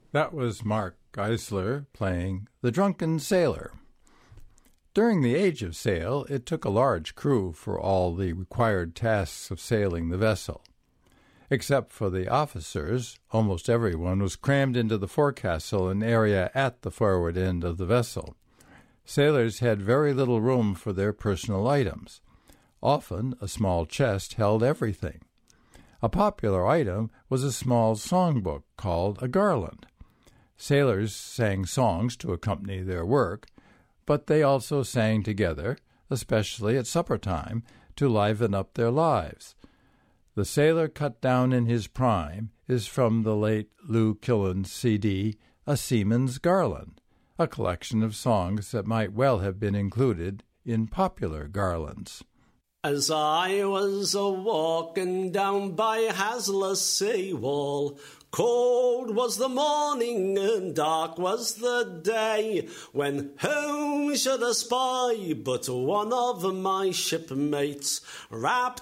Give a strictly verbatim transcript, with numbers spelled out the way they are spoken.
That was Mark Geisler playing The Drunken Sailor. During the age of sail, it took a large crew for all the required tasks of sailing the vessel. Except for the officers, almost everyone was crammed into the forecastle, an area at the forward end of the vessel. Sailors had very little room for their personal items. Often, a small chest held everything. A popular item was a small songbook called a garland. Sailors sang songs to accompany their work, but they also sang together, especially at supper time, to liven up their lives. The Sailor Cut Down in His Prime is from the late Lou Killen's C D, A Seaman's Garland, a collection of songs that might well have been included in popular garlands. As I was a-walking down by Haslar seawall, cold was the morning and dark was the day, when whom should I spy but one of my shipmates, wrapped